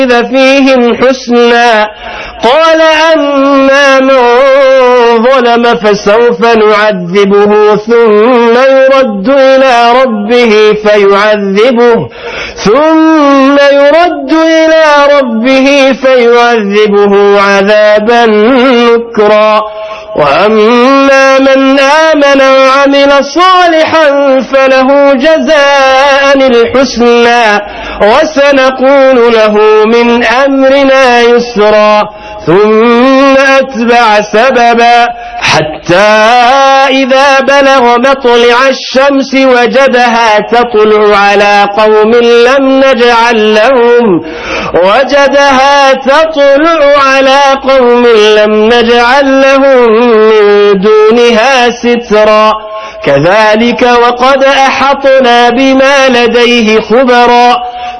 فيه الحسنى قال أما من ظلم فسوف نعذبه ثم يرد إلى ربه فيعذبه عذابا نكرا وأما من آمن وعمل صالحا فله جزاء الحسنى وسنقول له من أمرنا يسرا ثم أتبع سببا حتى إذا بلغ مطلع الشمس وجدها تطلع على قوم لم نجعل لهم من دونها سترا كذلك وقد أحطنا بما لديه خبرا